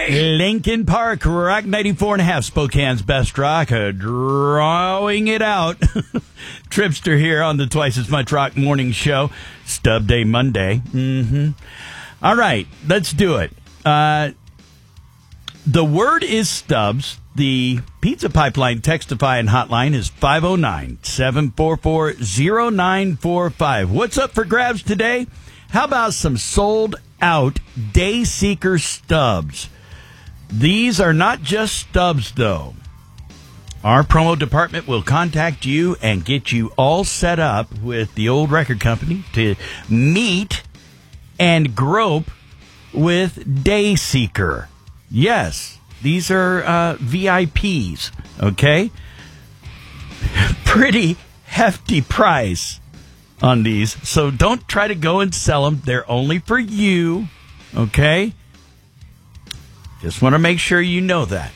Lincoln Park, Rock 94.5, Spokane's best rock, drawing it out. Tripster here on the Twice as Much Rock Morning Show. Stub Day Monday. All right, let's do it. The word is Stubbs. The Pizza Pipeline Textify and hotline is 509-744-0945. What's up for grabs today? How about some sold-out Dayseeker stubs? These are not just stubs, though. Our promo department will contact you and get you all set up with the old record company to meet and grope with Dayseeker. Yes, these are VIPs, okay? Pretty hefty price on these, so don't try to go and sell them. They're only for you, okay? Just want to make sure you know that.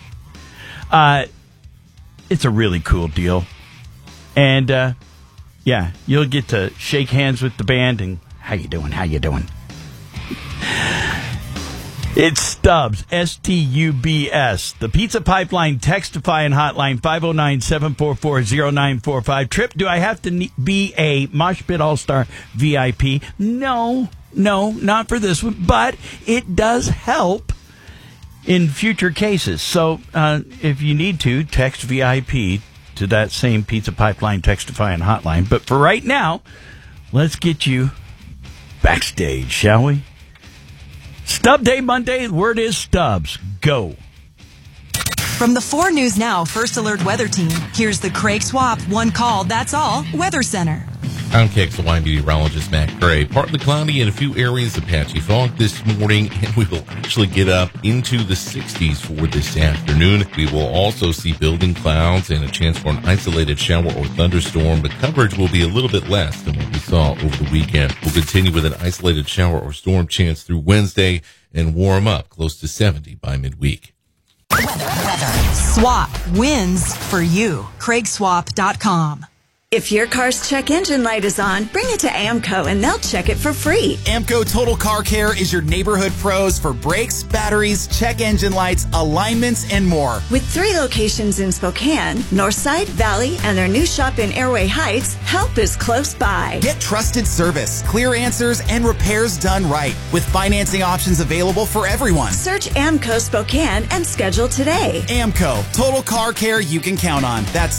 It's a really cool deal. And, yeah, you'll get to shake hands with the band and, how you doing? It's Stubbs, S-T-U-B-S. The Pizza Pipeline Textify and hotline, 509-744-0945. Trip, do I have to be a Mosh Pit All-Star VIP? No, not for this one, but it does help in future cases. So if you need to, text VIP to that same Pizza Pipeline Textify and hotline. But for right now, let's get you backstage, shall we? Stub Day Monday, the word is Stubbs. Go. From the 4 News Now First Alert Weather Team, here's the Craig Swap One Call, That's All Weather Center. I'm KXLY meteorologist Matt Gray. Partly cloudy in a few areas of patchy fog this morning, and we will actually get up into the 60s for this afternoon. We will also see building clouds and a chance for an isolated shower or thunderstorm, but coverage will be a little bit less than what we saw over the weekend. We'll continue with an isolated shower or storm chance through Wednesday and warm up close to 70 by midweek. Weather. Swap wins for you. CraigSwap.com. If your car's check engine light is on, bring it to AAMCO and they'll check it for free. AAMCO Total Car Care is your neighborhood pros for brakes, batteries, check engine lights, alignments, and more. With 3 locations in Spokane, Northside, Valley, and their new shop in Airway Heights, help is close by. Get trusted service, clear answers, and repairs done right, with financing options available for everyone. Search AAMCO Spokane and schedule today. AAMCO Total Car Care you can count on. That's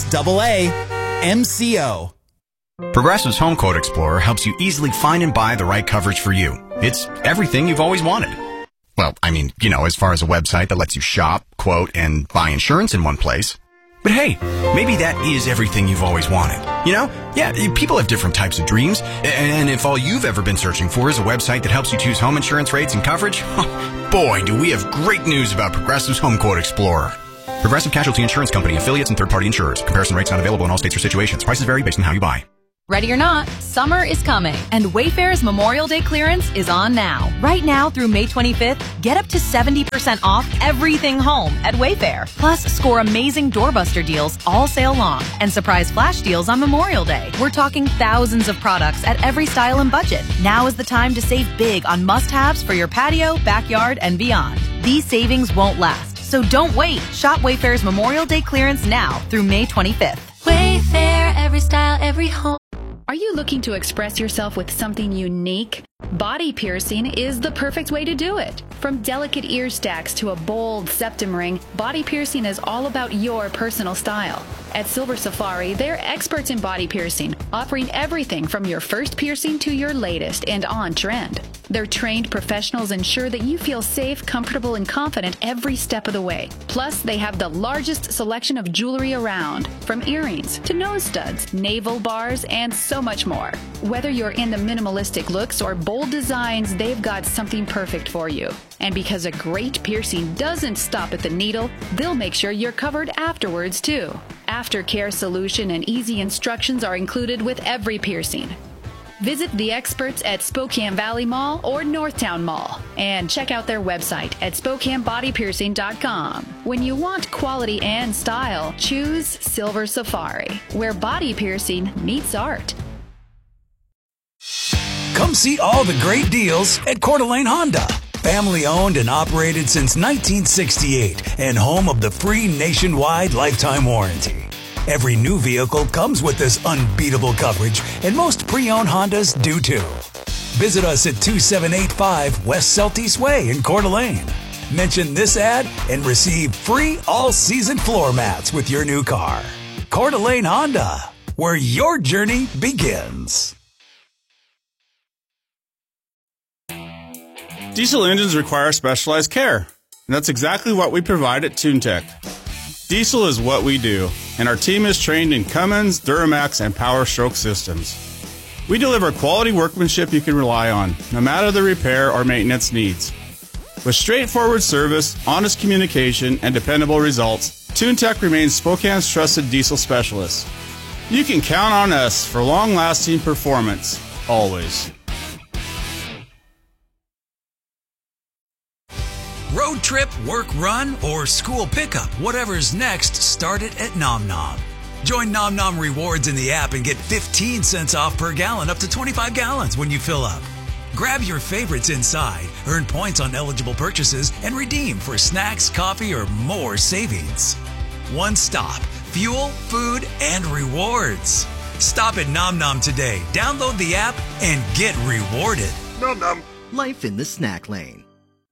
AAMCO. Progressive's Home Quote Explorer helps you easily find and buy the right coverage for you. It's everything you've always wanted. Well, I mean, as far as a website that lets you shop, quote, and buy insurance in one place. But hey, maybe that is everything you've always wanted. Yeah, people have different types of dreams. And if all you've ever been searching for is a website that helps you choose home insurance rates and coverage, boy, do we have great news about Progressive's Home Quote Explorer. Progressive Casualty Insurance Company, affiliates, and third-party insurers. Comparison rates not available in all states or situations. Prices vary based on how you buy. Ready or not, summer is coming, and Wayfair's Memorial Day clearance is on now. Right now through May 25th, get up to 70% off everything home at Wayfair. Plus, score amazing doorbuster deals all sale long and surprise flash deals on Memorial Day. We're talking thousands of products at every style and budget. Now is the time to save big on must-haves for your patio, backyard, and beyond. These savings won't last, so don't wait. Shop Wayfair's Memorial Day clearance now through May 25th. Wayfair, every style, every home. Are you looking to express yourself with something unique? Body piercing is the perfect way to do it. From delicate ear stacks to a bold septum ring, body piercing is all about your personal style. At Silver Safari, they're experts in body piercing, offering everything from your first piercing to your latest and on trend. Their trained professionals ensure that you feel safe, comfortable, and confident every step of the way. Plus, they have the largest selection of jewelry around, from earrings to nose studs, navel bars, and so much more. Whether you're into minimalistic looks or bold designs, they've got something perfect for you. And because a great piercing doesn't stop at the needle, they'll make sure you're covered afterwards, too. Aftercare solution and easy instructions are included with every piercing. Visit the experts at Spokane Valley Mall or Northtown Mall and check out their website at SpokaneBodyPiercing.com. When you want quality and style, choose Silver Safari, where body piercing meets art. Come see all the great deals at Coeur d'Alene Honda. family owned and operated since 1968 and home of the free nationwide lifetime warranty. Every new vehicle comes with this unbeatable coverage, and most pre-owned Hondas do too. Visit us at 2785 West Celtice Way in Coeur d'Alene. Mention this ad and receive free all-season floor mats with your new car. Coeur d'Alene Honda, where your journey begins. Diesel engines require specialized care, and that's exactly what we provide at TuneTech. Diesel is what we do, and our team is trained in Cummins, Duramax, and Power Stroke systems. We deliver quality workmanship you can rely on, no matter the repair or maintenance needs. With straightforward service, honest communication, and dependable results, TuneTech remains Spokane's trusted diesel specialist. You can count on us for long-lasting performance, always. Road trip, work run, or school pickup, whatever's next, start it at Nom Nom. Join Nom Nom Rewards in the app and get 15 cents off per gallon up to 25 gallons when you fill up. Grab your favorites inside, earn points on eligible purchases, and redeem for snacks, coffee, or more savings. One stop, fuel, food, and rewards. Stop at Nom Nom today, download the app, and get rewarded. Nom Nom. Life in the snack lane.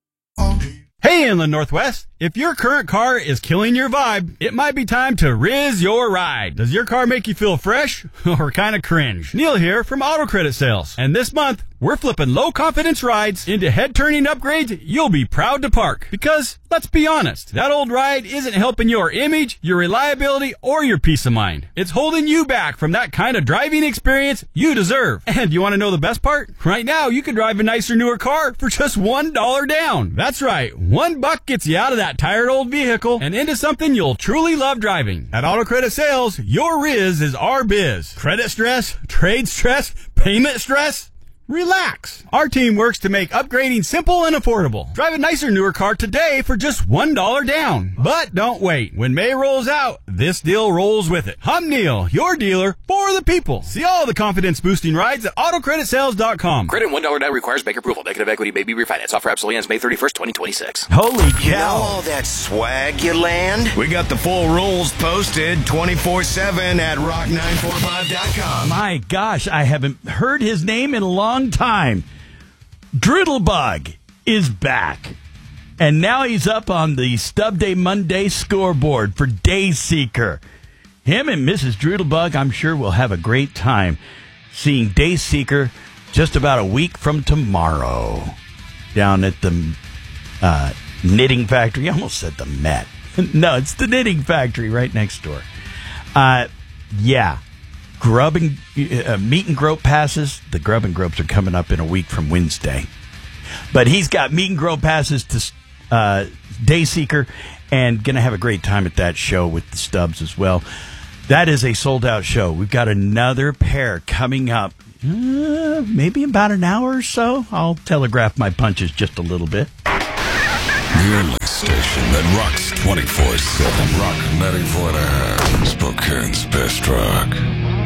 Hey, Inland Northwest, if your current car is killing your vibe, it might be time to Riz your ride. Does your car make you feel fresh or kind of cringe? Neil here from Auto Credit Sales. And this month, we're flipping low-confidence rides into head-turning upgrades you'll be proud to park. Because, let's be honest, that old ride isn't helping your image, your reliability, or your peace of mind. It's holding you back from that kind of driving experience you deserve. And you want to know the best part? Right now, you can drive a nicer, newer car for just $1 down. That's right, $1 gets you out of that tired old vehicle and into something you'll truly love driving. At Auto Credit Sales, your Riz is our biz. Credit stress, trade stress, payment stress? Relax. Our team works to make upgrading simple and affordable. Drive a nicer, newer car today for just $1 down. But don't wait. When May rolls out, this deal rolls with it. I'm Neil, your dealer for the people. See all the confidence-boosting rides at AutoCreditSales.com. Credit $1 down requires bank approval. Negative equity may be refinanced. Offer absolutely ends May 31st, 2026. Holy cow. You know all that swag you land? We got the full rules posted 24/7 at rock945.com. My gosh, I haven't heard his name in a long time. Droodlebug is back. And now he's up on the Stub Day Monday scoreboard for Dayseeker. Him and Mrs. Droodlebug, I'm sure, will have a great time seeing Dayseeker just about a week from tomorrow down at the knitting factory. I almost said the Met. No, it's the knitting factory right next door. Yeah. Grub and meet and grope passes. The grub and gropes are coming up in a week from Wednesday. But he's got meet and grope passes to Dayseeker and going to have a great time at that show with the Stubbs as well. That is a sold-out show. We've got another pair coming up maybe about an hour or so. I'll telegraph my punches just a little bit. The only station that rocks 24/7. Rock 94.5. Spokane's best rock.